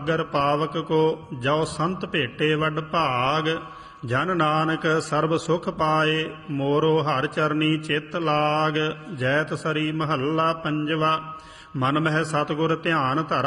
ਸਾਗਰ ਪਾਵਕ ਕੋ ਜੋ ਸੰਤ ਭੇਟੇ ਵੱਡ ਭਾਗ। ਜਨ ਨਾਨਕ ਸਰਬ ਸੁਖ ਪਾਏ ਮੋਰੋ ਹਰ ਚਰਨੀ ਚਿੱਤ ਲਾਗ। ਜੈਤ ਸਰੀ ਮਹੱਲਾ ਪੰਜਵਾ। ਮਨ ਮਹਿ ਸਤਿਗੁਰ ਧਿਆਨ ਧਰਾ